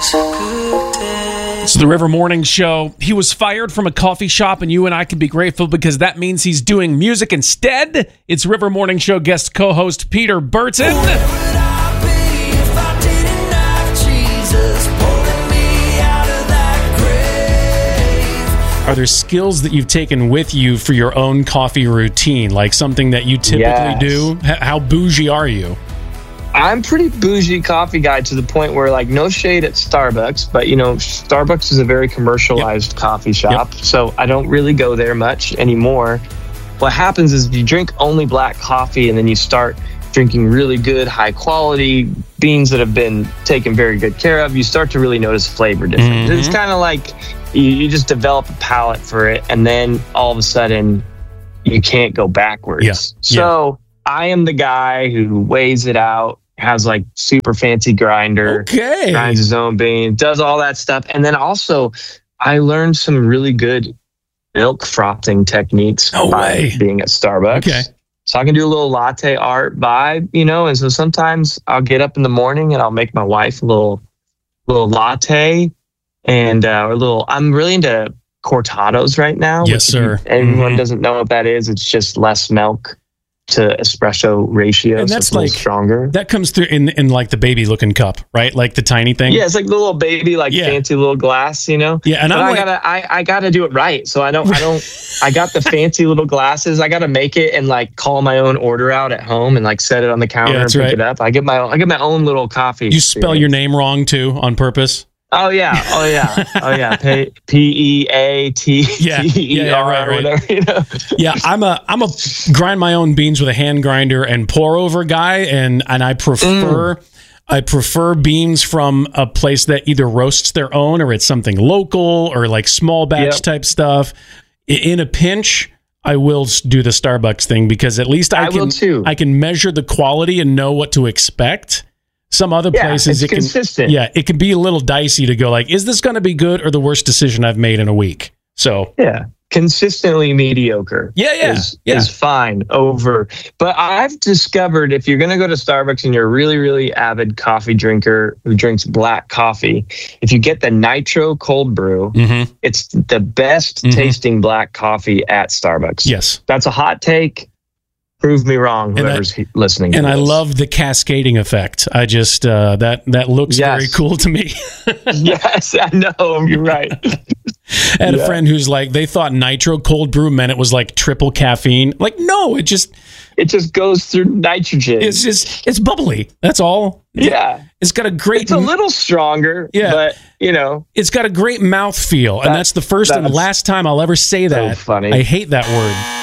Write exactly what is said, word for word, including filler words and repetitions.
It's the River Morning Show. He was fired from a coffee shop, and you and I can be grateful because that means he's doing music instead. It's River Morning Show guest co-host Peter Burton. Are there skills that you've taken with you for your own coffee routine, like something that you typically Yes. do? H- how bougie are you? I'm pretty bougie coffee guy to the point where, like, no shade at Starbucks, but, you know, Starbucks is a very commercialized yep. coffee shop, yep. so I don't really go there much anymore. What happens is you drink only black coffee, and then you start drinking really good, high-quality beans that have been taken very good care of. You start to really notice flavor difference. Mm-hmm. It's kind of like you, you just develop a palate for it, and then all of a sudden you can't go backwards. Yeah. So yeah. I am the guy who weighs it out, has like super fancy grinder, okay. grinds his own beans, does all that stuff. And then also I learned some really good milk frothing techniques no by way. being at Starbucks. Okay. So I can do a little latte art vibe, you know, and so sometimes I'll get up in the morning and I'll make my wife a little little latte and uh, a little, I'm really into cortados right now. Yes, sir. Everyone mm-hmm. doesn't know what that is. It's just less milk to espresso ratio, and so that's it's a little like stronger. That comes through in in like the baby looking cup, right? Like the tiny thing. Yeah, it's like the little baby, like yeah. fancy little glass, you know. Yeah, and but I'm I like, gotta, I, I gotta do it right. So I don't, I don't, I got the fancy little glasses. I gotta make it and like call my own order out at home and like set it on the counter yeah, and pick right. it up. I get my, own, I get my own little coffee. You spell experience. your name wrong too on purpose. Oh yeah, oh yeah, oh yeah. P E A T yeah, E yeah, R right, or right. whatever. You know. Yeah, I'm a I'm a grind my own beans with a hand grinder and pour over guy, and and I prefer. Mm. I prefer beans from a place that either roasts their own or it's something local or like small batch yep. type stuff. In a pinch, I will do the Starbucks thing because at least I, I can will too. I can measure the quality and know what to expect. Some other yeah, places it's it consistent. can yeah, it can be a little dicey to go like, is this going to be good or the worst decision I've made in a week? So yeah. Consistently mediocre yeah, yeah, is, yeah. is fine over. But I've discovered if you're going to go to Starbucks and you're a really, really avid coffee drinker who drinks black coffee, if you get the Nitro cold brew, mm-hmm. it's the best mm-hmm. tasting black coffee at Starbucks. Yes. That's a hot take. Prove me wrong, whoever's and I, listening. And to I this. love the cascading effect. I just, uh, that, that looks yes. very cool to me. Yes, I know. You're right. I had yeah. a friend who's like, they thought Nitro cold brew meant it was like triple caffeine. Like, no, it just... It just goes through nitrogen. It's just, it's bubbly. That's all. Yeah. It's got a great... It's a little stronger, yeah. but, you know... It's got a great mouthfeel, and that's the first that's and last time I'll ever say that. So funny. I hate that word.